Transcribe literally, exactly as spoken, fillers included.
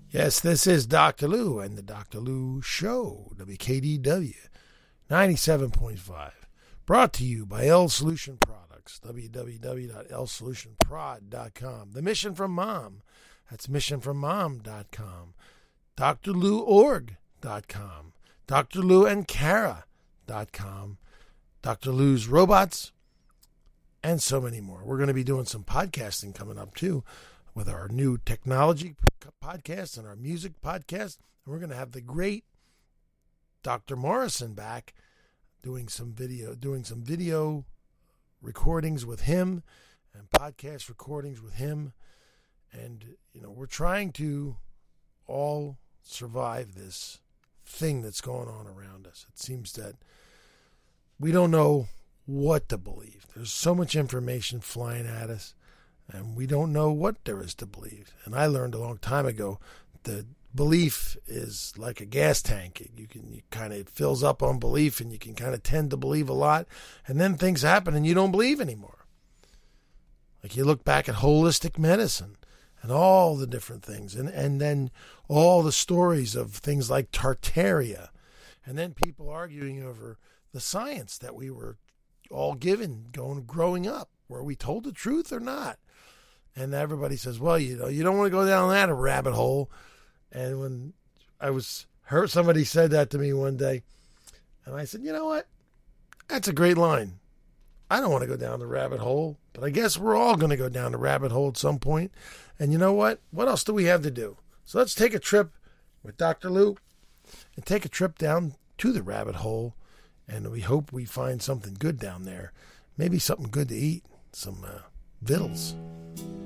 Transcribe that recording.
Yes, this is Doctor Lou and the Doctor Lou Show, W K D W ninety-seven point five. Brought to you by L Solution Products, w w w dot l solution prod dot com. The Mission from Mom, that's mission from mom dot com. D R lou org dot com. D R lou and Kara dot com. Doctor Lou's Robots, and so many more. We're going to be doing some podcasting coming up, too, with our new technology podcast and our music podcast. And we're going to have the great Doctor Morrison back doing some video, doing some video recordings with him and podcast recordings with him. And, you know, we're trying to all survive this thing that's going on around us. It seems that we don't know what to believe. There's so much information flying at us, and we don't know what there is to believe. And I learned a long time ago that belief is like a gas tank. You can you kind of it fills up on belief, and you can kind of tend to believe a lot, and then things happen, and you don't believe anymore. Like you look back at holistic medicine and all the different things, and and then all the stories of things like Tartaria, and then people arguing over the science that we were all given going growing up. Were we told the truth or not? And everybody says, well, you know, you don't want to go down that rabbit hole. And when I was heard somebody said that to me one day, and I said, you know what? That's a great line. I don't want to go down the rabbit hole, but I guess we're all going to go down the rabbit hole at some point. And you know what? What else do we have to do? So let's take a trip with Doctor Lou and take a trip down to the rabbit hole. And we hope we find something good down there. Maybe something good to eat. Some uh, vittles.